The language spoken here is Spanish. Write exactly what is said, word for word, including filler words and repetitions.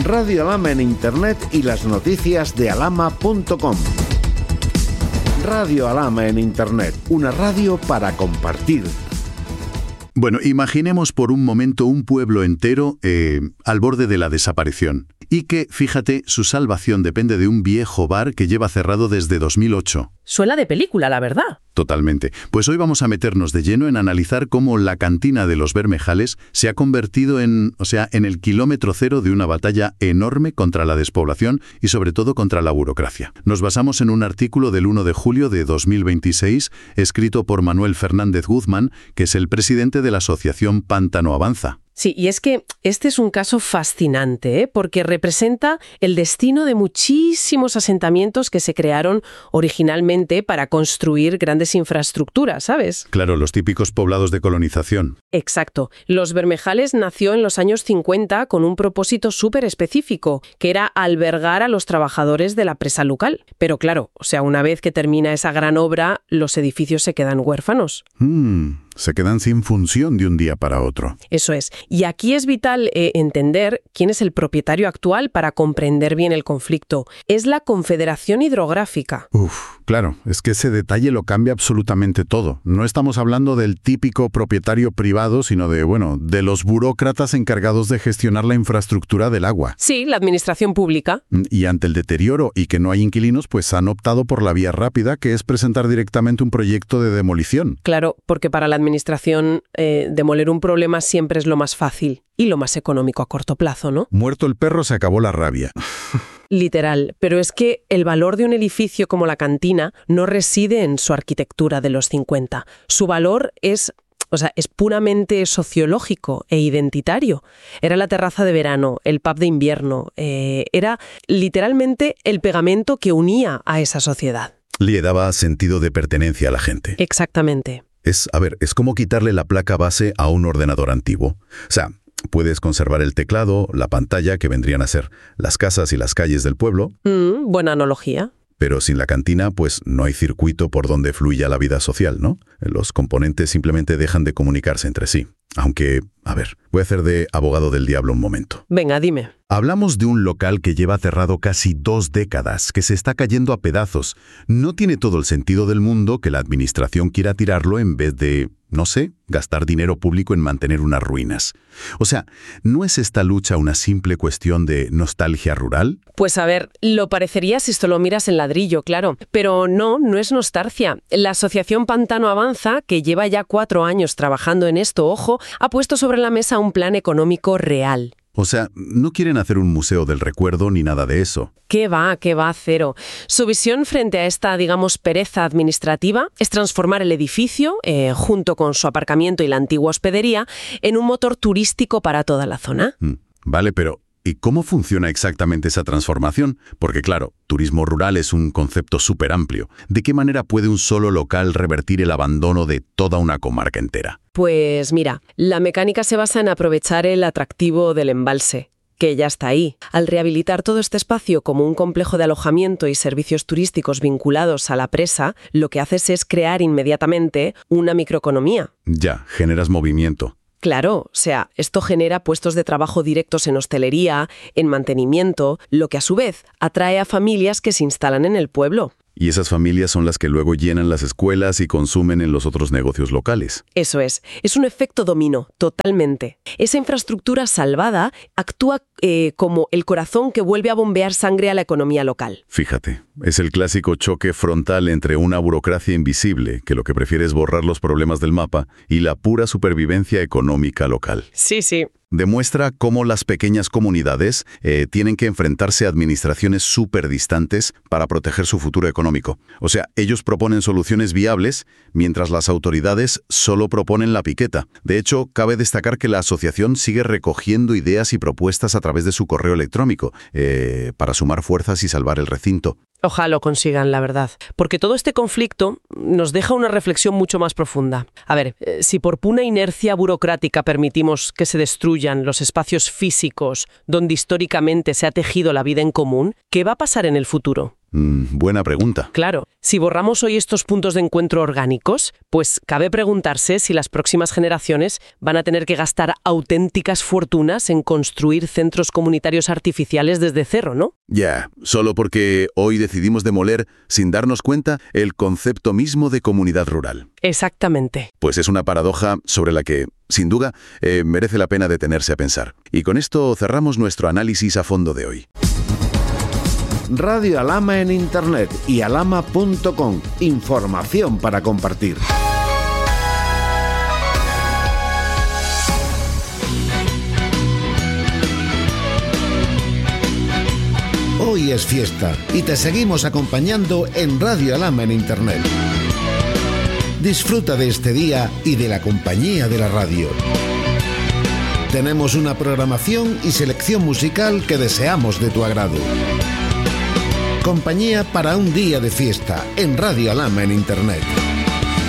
Radio Alhama en Internet y las noticias de alhama punto com. Radio Alhama en Internet, una radio para compartir. Bueno, imaginemos por un momento un pueblo entero eh, al borde de la desaparición. Y que, fíjate, su salvación depende de un viejo bar que lleva cerrado desde dos mil ocho. Suena de película, la verdad. Totalmente. Pues hoy vamos a meternos de lleno en analizar cómo la cantina de los Bermejales se ha convertido en, o sea, en el kilómetro cero de una batalla enorme contra la despoblación y sobre todo contra la burocracia. Nos basamos en un artículo del uno de julio de dos mil veintiséis, escrito por Manuel Fernández Guzmán, que es el presidente de la asociación Pántano Avanza. Sí, y es que este es un caso fascinante, ¿eh? Porque representa el destino de muchísimos asentamientos que se crearon originalmente para construir grandes infraestructuras, ¿sabes? Claro, los típicos poblados de colonización. Exacto. Los Bermejales nació en los años cincuenta con un propósito súper específico, que era albergar a los trabajadores de la presa local. Pero claro, o sea, una vez que termina esa gran obra, los edificios se quedan huérfanos. Mm. Se quedan sin función de un día para otro. Eso es. Y aquí es vital eh, entender quién es el propietario actual para comprender bien el conflicto. Es la Confederación Hidrográfica. Uf, claro, es que ese detalle lo cambia absolutamente todo. No estamos hablando del típico propietario privado, sino de, bueno, de los burócratas encargados de gestionar la infraestructura del agua. Sí, la administración pública. Y ante el deterioro y que no hay inquilinos, pues han optado por la vía rápida, que es presentar directamente un proyecto de demolición. Claro, porque para la administración, eh, demoler un problema siempre es lo más fácil y lo más económico a corto plazo, ¿no? Muerto el perro, se acabó la rabia. Literal, pero es que el valor de un edificio como la cantina no reside en su arquitectura de los cincuenta. Su valor es... O sea, es puramente sociológico e identitario. Era la terraza de verano, el pub de invierno. Eh, era literalmente el pegamento que unía a esa sociedad. Le daba sentido de pertenencia a la gente. Exactamente. Es, a ver, es como quitarle la placa base a un ordenador antiguo. O sea, puedes conservar el teclado, la pantalla, que vendrían a ser las casas y las calles del pueblo. Mm, buena analogía. Pero sin la cantina, pues no hay circuito por donde fluya la vida social, ¿no? Los componentes simplemente dejan de comunicarse entre sí. Aunque, a ver, voy a hacer de abogado del diablo un momento. Venga, dime. Hablamos de un local que lleva cerrado casi dos décadas, que se está cayendo a pedazos. No tiene todo el sentido del mundo que la administración quiera tirarlo en vez de, no sé, gastar dinero público en mantener unas ruinas. O sea, ¿no es esta lucha una simple cuestión de nostalgia rural? Pues a ver, lo parecería si esto lo miras en ladrillo, claro. Pero no, no es nostalgia. La Asociación Pántano Avanza, que lleva ya cuatro años trabajando en esto, ojo, ha puesto sobre la mesa un plan económico real. O sea, no quieren hacer un museo del recuerdo ni nada de eso. ¿Qué va? ¿Qué va? Cero. Su visión frente a esta, digamos, pereza administrativa es transformar el edificio, eh, junto con su aparcamiento y la antigua hospedería, en un motor turístico para toda la zona. Mm, vale, pero ¿y cómo funciona exactamente esa transformación? Porque claro, turismo rural es un concepto súper amplio. ¿De qué manera puede un solo local revertir el abandono de toda una comarca entera? Pues mira, la mecánica se basa en aprovechar el atractivo del embalse, que ya está ahí. Al rehabilitar todo este espacio como un complejo de alojamiento y servicios turísticos vinculados a la presa, lo que haces es crear inmediatamente una microeconomía. Ya, generas movimiento. Claro, o sea, esto genera puestos de trabajo directos en hostelería, en mantenimiento, lo que a su vez atrae a familias que se instalan en el pueblo. Y esas familias son las que luego llenan las escuelas y consumen en los otros negocios locales. Eso es. Es un efecto dominó, totalmente. Esa infraestructura salvada actúa eh, como el corazón que vuelve a bombear sangre a la economía local. Fíjate, es el clásico choque frontal entre una burocracia invisible, que lo que prefiere es borrar los problemas del mapa, y la pura supervivencia económica local. Sí, sí. Demuestra cómo las pequeñas comunidades eh, tienen que enfrentarse a administraciones súper distantes para proteger su futuro económico. O sea, ellos proponen soluciones viables, mientras las autoridades solo proponen la piqueta. De hecho, cabe destacar que la asociación sigue recogiendo ideas y propuestas a través de su correo electrónico eh, para sumar fuerzas y salvar el recinto. Ojalá lo consigan, la verdad. Porque todo este conflicto nos deja una reflexión mucho más profunda. A ver, eh, si por pura inercia burocrática permitimos que se destruyan los espacios físicos donde históricamente se ha tejido la vida en común, ¿qué va a pasar en el futuro? Mm, buena pregunta. Claro, Si borramos hoy estos puntos de encuentro orgánicos, pues cabe preguntarse si las próximas generaciones van a tener que gastar auténticas fortunas en construir centros comunitarios artificiales desde cero, ¿no? Ya, yeah, solo porque hoy decidimos demoler, sin darnos cuenta, el concepto mismo de comunidad rural. Exactamente. Pues es una paradoja sobre la que, sin duda, eh, merece la pena detenerse a pensar. Y con esto cerramos nuestro análisis a fondo de hoy. Radio Alhama en Internet y alhama punto com. Información para compartir. Hoy es fiesta y te seguimos acompañando en Radio Alhama en Internet. Disfruta de este día y de la compañía de la radio. Tenemos una programación y selección musical que deseamos de tu agrado. Compañía para un día de fiesta en Radio Alhama en Internet.